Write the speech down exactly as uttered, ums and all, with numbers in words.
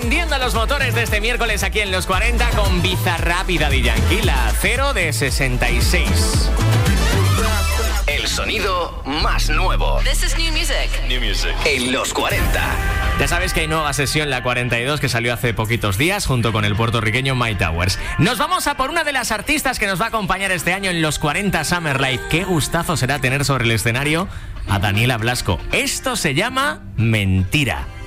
encendiendo los motores de este miércoles aquí en Los cuarenta con Bizarrap y Daddy Yankee, la cero de sesenta y seis. El sonido más nuevo. This is new music. New music. En Los cuarenta. Ya sabes que hay nueva sesión, la cuarenta y dos, que salió hace poquitos días junto con el puertorriqueño My Towers. Nos vamos a por una de las artistas que nos va a acompañar este año en Los cuarenta Summer Live. Qué gustazo será tener sobre el escenario a Daniela Blasco. Esto se llama Mentira.